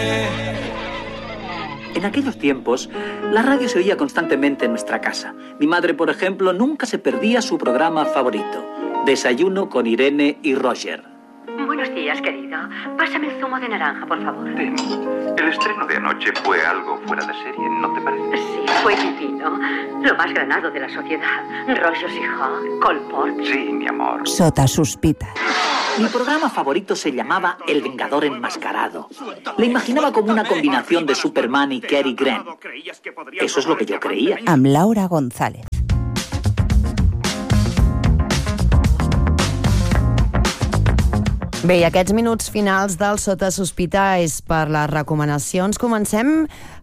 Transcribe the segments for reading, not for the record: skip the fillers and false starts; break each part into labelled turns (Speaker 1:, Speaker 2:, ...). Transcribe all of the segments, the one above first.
Speaker 1: En aquellos tiempos, la radio se oía constantemente en nuestra casa. Mi madre, por ejemplo, nunca se perdía su programa favorito, Desayuno con Irene y Roger.
Speaker 2: Buenos días, querido. Pásame el zumo de naranja, por favor.
Speaker 3: El estreno de anoche fue algo fuera de serie, ¿no te parece?
Speaker 2: Sí, fue divino. Lo más granado de la sociedad. Rollos y Hawk, Cole Porter.
Speaker 3: Sí, mi amor.
Speaker 4: Sota sospita.
Speaker 1: Mi programa favorito se llamaba El Vengador Enmascarado. Le imaginaba como una combinación de Superman y Cary Grant. Eso es lo que yo creía.
Speaker 4: Amb Laura González.
Speaker 5: Bé, i aquests minuts finals del Sota Sospita és per les recomanacions. Comencem,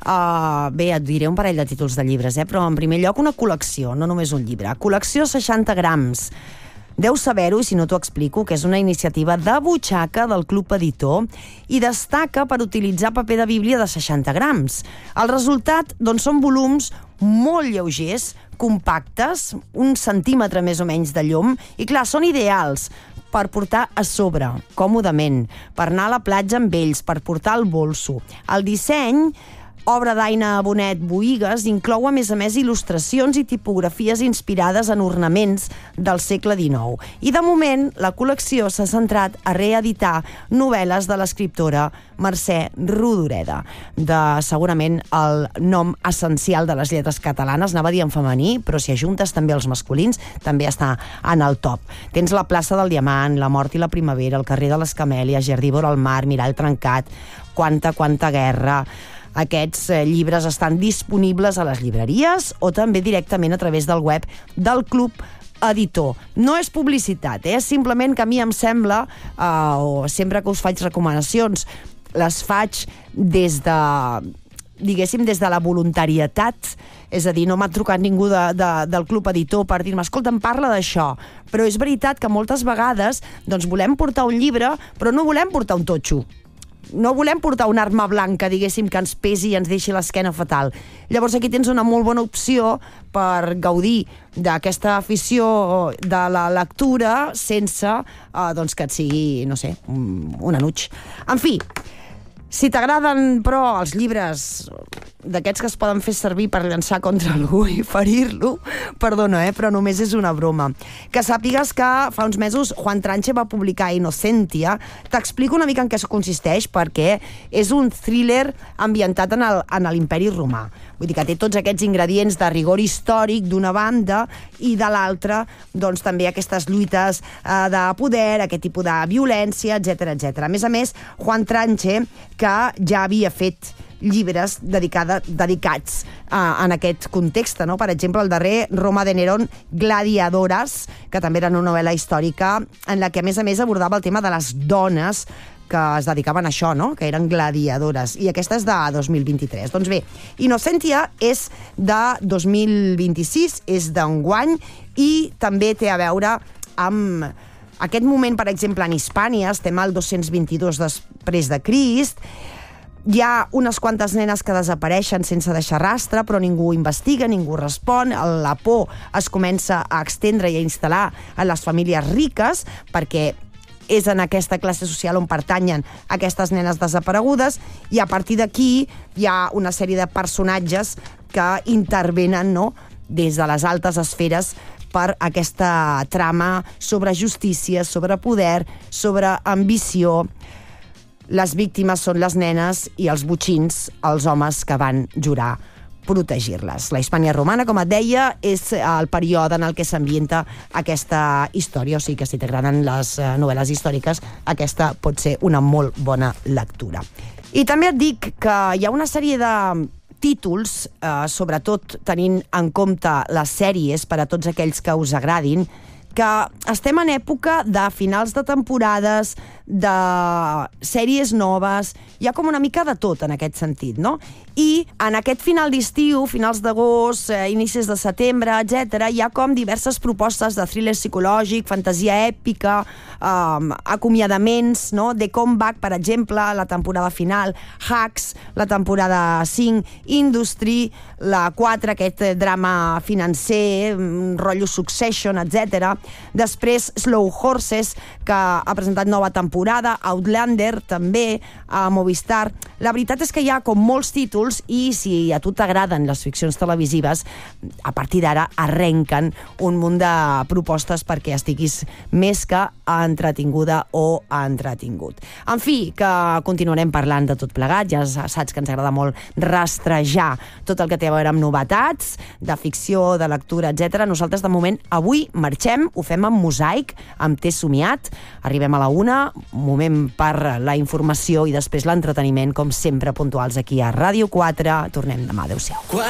Speaker 5: bé, et diré un parell de títols de llibres, però en primer lloc una col·lecció, no només un llibre. Col·lecció 60 grams. Deus saber-ho, i si no t'ho explico, que és una iniciativa de butxaca del Club Editor i destaca per utilitzar paper de bíblia de 60 grams. El resultat, doncs, són volums molt lleugers, compactes, 1 centímetre més o menys de llom, i clar, són ideals per portar a sobre, còmodament, per anar a la platja amb ells, per portar el bolso. El disseny, obra d'Aina Bonet Boïgues, inclou a més il·lustracions i tipografies inspirades en ornaments del segle XIX. I de moment la col·lecció s'ha centrat a reeditar novel·les de l'escriptora Mercè Rodoreda, de segurament el nom essencial de les lletres catalanes, anava a dir en femení, però si ajuntes també els masculins, també està en el top. Tens la plaça del Diamant, La mort i la primavera, el carrer de les Camèlies, Jardí vora el mar, Mirall trencat, Quanta guerra. Aquests llibres estan disponibles a les llibreries o també directament a través del web del Club Editor. No és publicitat, és simplement que a mi em sembla, o sempre que us faig recomanacions, les faig des de, diguéssim, des de la voluntarietat, és a dir, no m'ha trucat ningú del Club Editor per dir-me, escolta, em parla d'això, però és veritat que moltes vegades doncs, volem portar un llibre, però no volem portar un totxo. No volem portar una arma blanca, diguéssim, que ens pesi i ens deixi l'esquena fatal. Llavors aquí tens una molt bona opció per gaudir d'aquesta afició de la lectura sense doncs que et sigui, no sé, un enuig. En fi, si t'agraden, però, els llibres d'aquests que es poden fer servir per llançar contra algú i ferir-lo, perdona, però només és una broma. Que sàpigues que fa uns mesos Juan Tranche va publicar Innocentia. T'explico una mica en què consisteix, perquè és un thriller ambientat en l'Imperi Romà. Vull dir que té tots aquests ingredients de rigor històric d'una banda i de l'altra, doncs també aquestes lluites de poder, aquest tipus de violència, etc. A més, Juan Tranche, que ja havia fet llibres dedicats en aquest context, no? Per exemple, el darrer, Roma de Nerón, Gladiadoras, que també era una novel·la històrica en la que, a més, abordava el tema de les dones que es dedicaven a això, no? Que eren gladiadores. I aquesta és de 2023. Doncs bé, Innocentia és de 2026, és d'enguany, i també té a veure amb aquest moment, per exemple, en Hispània, estem al 222 després de Crist, hi ha unes quantes nenes que desapareixen sense deixar rastre, però ningú investiga, ningú respon, la por es comença a estendre i a instal·lar en les famílies riques, perquè és en aquesta classe social on pertanyen aquestes nenes desaparegudes, i a partir d'aquí hi ha una sèrie de personatges que intervenen, no?, des de les altes esferes per aquesta trama sobre justícia, sobre poder, sobre ambició. Les víctimes són les nenes i els botxins, els homes que van jurar protegir-les. La Hispània romana, com et deia, és el període en el que s'ambienta aquesta història, o sigui que si t'agraden les novel·les històriques, aquesta pot ser una molt bona lectura. I també et dic que hi ha una sèrie de títols, sobretot tenint en compte les sèries per a tots aquells que us agradin, que estem en època de finals de temporades, de sèries noves, hi ha com una mica de tot en aquest sentit, no? I en aquest final d'estiu, finals d'agost, inicis de setembre, etc., hi ha com diverses propostes de thriller psicològic, fantasia èpica, acomiadaments, no? The Comeback, per exemple, la temporada final, Hacks, la temporada 5, Industry, la 4, aquest drama financer, rotllo Succession, etc. Després Slow Horses, que ha presentat nova temporada, temporada, Outlander també, a Movistar. La veritat és que hi ha com molts títols i si a tu t'agraden les ficcions televisives, a partir d'ara arrenquen un munt de propostes perquè estiguis més que entretinguda o entretingut. En fi, que continuarem parlant de tot plegat, ja saps que ens agrada molt rastrejar tot el que té a veure amb novetats, de ficció, de lectura, etc. Nosaltres, de moment, avui marxem, ho fem amb Mosaic, amb T'he somiat, arribem a la 1, moment per la informació i després l'entreteniment, com sempre puntuals aquí a Ràdio 4. Tornem demà, adeu-siau.